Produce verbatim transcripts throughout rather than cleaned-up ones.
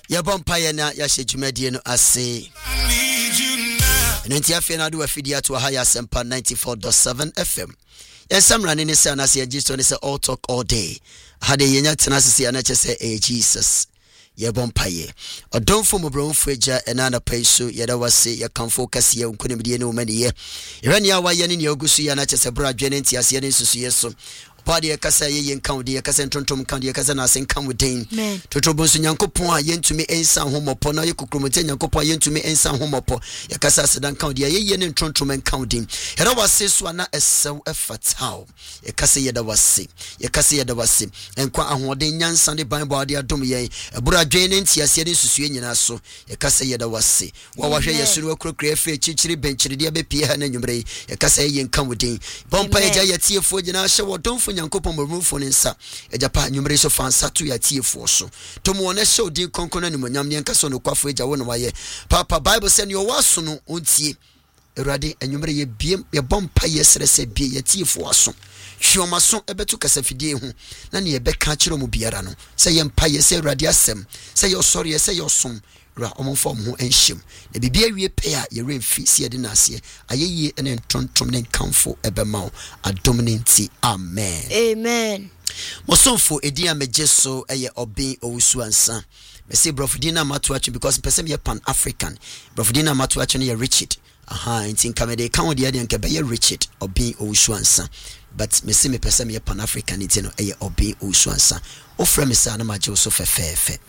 Ya bompa na ya shejumedie no ase. Nenti afi na do afidi to ha ya sempa ninety-four point seven F M. Ya samra ne se na se agisto ne se all talk all day. Hade yenya tena se ya na che se eh Jesus. Ya bompa ye. Odonfo mobronfo eja enana paiso ya da wase ya kanfo kase ya nkonimdie ne o mani ye. Irani awa ye ne ne ogusu ya na che se bra dwene nti ase ye ne susu ye so. Padi yakasa ye yenkan de yakasa ntontom kan de yakasa na asenkan wuden totobo nso nyankopon a yentumi ensan homopo na yekukromote nyankopon a yentumi ensan homopo yakasa sedan kan de ye ye ne ntontom enkan wuden era wase so na esew efatao yakasa ye da wase yakasa ye da wase enkwa ahoden nyansa de ban bo ade adom ye ebura dwen nti ase de susue nyina so yakasa ye da wase wa wahwe yesuru akrokra efe chichiri benchiri de abepie ha na nwumre yakasa ye yenkan wuden bompa eja yetiefo nyina hye wodonfo nyankopon morumfo nsa ejapa nwumre so fansa to yatiefo so to mo na hye odin konkona ni monyam ne nkaso no kwafo eja wo no waye papa bible say ne o waso no ontie erade nwumre ye biem ye bompa yesrese bie yatiefo aso hwoma so ebetu kasafidie hu na ne ye beka kire mu biara no say ye mpa ye say erade asem say ye sorry say ye som ra omonfo mo enhyem na bibia wie pe a ye remfi sie de na ase ayeye ene ntontom ne kanfo ebema adominanti amen amen mosomfo edi amejeso eye obi owusu ansa me say brofudina matuachi because person ye pan african brofudina matuachi ne ye Richard aha ntin kamede kan odi ade nke be ye Richard obi owusu ansa but me say me person ye pan african ntin no eye obi owusu ansa ofra me sa na maje so fefefe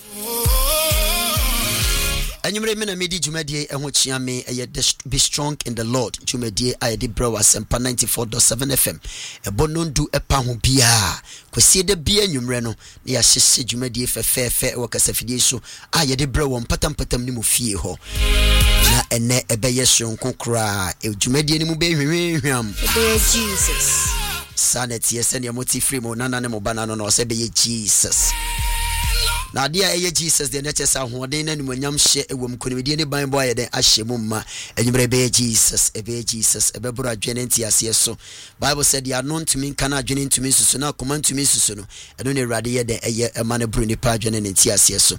Anyumre mena medi jumadie eho chiame eye be strong in the Lord jumadie ayede brawa sempa ninety-four point seven F M ebonondu epa ho bia kwesi de bia anyumre no na ya hyehye jumadie fefefe e wakasafidie so ayede brawa mpatam patam ni mu fie ho na ene ebeye sonko kra e jumadie ni mu be hwehwehwam be Jesus sanity yesen ya moti free mo nana ne mo banana no se be Jesus na dia eye Jesus de na chesa hoden na nimonyam hye ewom konimdie ne ban boy den ahye mu ma enyumre be Jesus e be Jesus e be bro adwene nti ase so Bible said ya non to me kana adwene ntumi susu na command to me susu no eno ne rade ye den eye e ma ne bro ni pa adwene nti ase so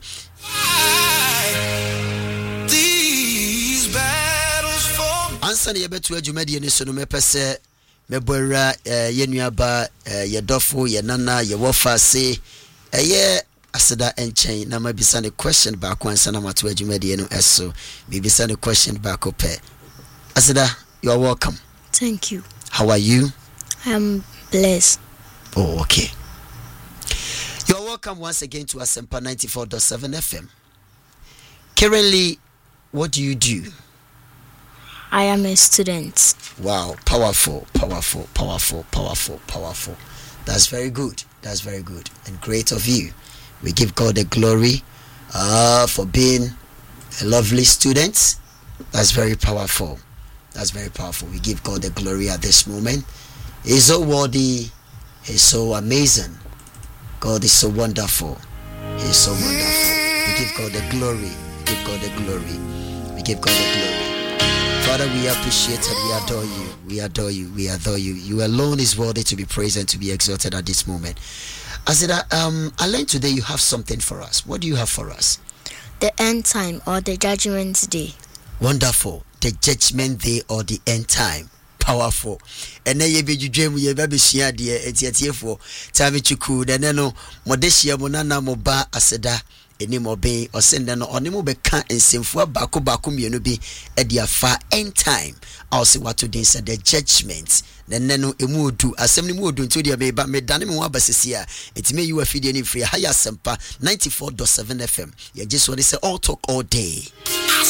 these battles for answer ye betu adwumade ne so no mepese mebora ye nuaba ye dofo ye nana ye wofa se eye asida enchen na mabisa ne question back one sana matu adwumade no eso bibisa ne question back up asida you are welcome. Thank you. How are you? I'm blessed. Oh, okay. You are welcome once again to Asempa ninety-four point seven F M. Currently, what do you do? I am a student. Wow, powerful, powerful, powerful, powerful, powerful. That's very good. That's very good and great of you. We give God the glory uh, for being a lovely student. That's very powerful. That's very powerful. We give God the glory at this moment. He's so worthy. He's so amazing. God is so wonderful. He's so wonderful. We give God the glory. We give God the glory. We give God the glory. Father, we appreciate and we adore you. We adore you. We adore you. You alone is worthy to be praised and to be exalted at this moment. I said, um, I learned today you have something for us. What do you have for us? The end time or the judgment day. Wonderful. The judgment day or the end time. Powerful. And then you be dream you baby share dear etietiefo. Tami chuku then no modeshia monana moba aseda eni mobe or send no onimo beka ensemfo bako bako mienu bi e dia fa end time. Also what to din said the judgment. Then no emu odu asem ni mu odu nti dia be ba me dane me wa basesia etime you afide ni free higher sempa ninety-four point seven F M. You just want to say all talk all day.